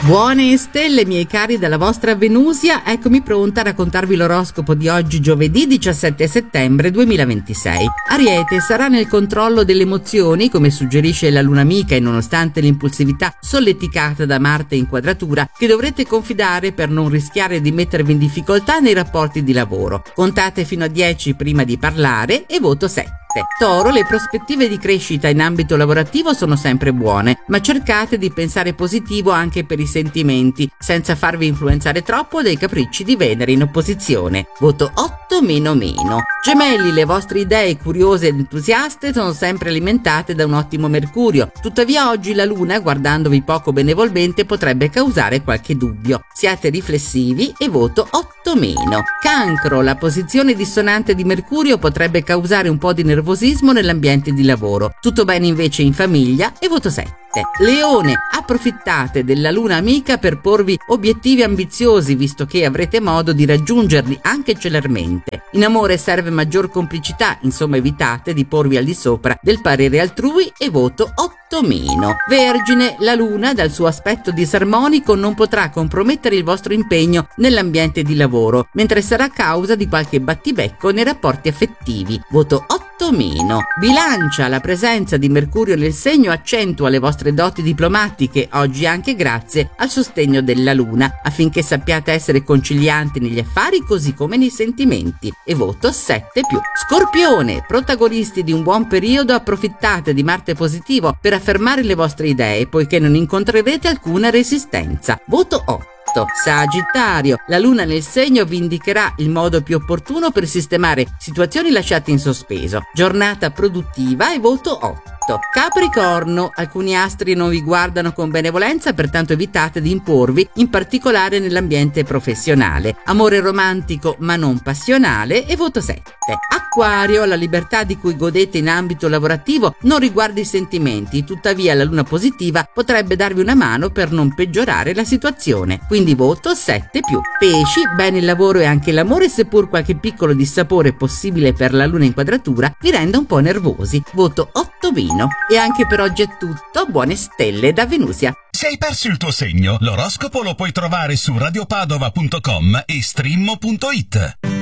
Buone stelle, miei cari della vostra Venusia, eccomi pronta a raccontarvi l'oroscopo di oggi, giovedì 17 settembre 2026. Ariete, sarà nel controllo delle emozioni, come suggerisce la luna amica, e nonostante l'impulsività solleticata da Marte in quadratura, che dovrete confidare per non rischiare di mettervi in difficoltà nei rapporti di lavoro. Contate fino a 10 prima di parlare e voto 7. Toro, le prospettive di crescita in ambito lavorativo sono sempre buone, ma cercate di pensare positivo anche per i sentimenti, senza farvi influenzare troppo dai capricci di Venere in opposizione. Voto 8 meno meno. Gemelli, le vostre idee curiose ed entusiaste sono sempre alimentate da un ottimo Mercurio, tuttavia oggi la Luna, guardandovi poco benevolmente, potrebbe causare qualche dubbio. Siate riflessivi e voto 8 meno. Cancro, la posizione dissonante di Mercurio potrebbe causare un po' di nervosismo nell'ambiente di lavoro. Tutto bene invece in famiglia e voto 7. Leone, approfittate della luna amica per porvi obiettivi ambiziosi, visto che avrete modo di raggiungerli anche celermente. In amore serve maggior complicità, insomma evitate di porvi al di sopra del parere altrui e voto 8 meno. Vergine, la luna dal suo aspetto disarmonico non potrà compromettere il vostro impegno nell'ambiente di lavoro, mentre sarà causa di qualche battibecco nei rapporti affettivi. Voto 8 meno. Bilancia, la presenza di Mercurio nel segno accentua le vostre doti diplomatiche, oggi anche grazie al sostegno della luna, affinché sappiate essere concilianti negli affari così come nei sentimenti, e voto 7 più. Scorpione, protagonisti di un buon periodo, approfittate di Marte positivo per affermare le vostre idee, poiché non incontrerete alcuna resistenza. Voto 8. Sagittario, la luna nel segno vi indicherà il modo più opportuno per sistemare situazioni lasciate in sospeso. Giornata produttiva e voto 8. Capricorno, alcuni astri non vi guardano con benevolenza, pertanto evitate di imporvi, in particolare nell'ambiente professionale. Amore romantico ma non passionale e voto 7. Acquario, la libertà di cui godete in ambito lavorativo non riguarda i sentimenti, tuttavia la luna positiva potrebbe darvi una mano per non peggiorare la situazione, quindi voto 7 più. Pesci, bene il lavoro e anche l'amore, seppur qualche piccolo dissapore possibile per la luna in quadratura vi renda un po' nervosi, voto 8 meno. E anche per oggi è tutto, buone stelle da Venusia. Se hai perso il tuo segno, l'oroscopo lo puoi trovare su radiopadova.com e stream.it.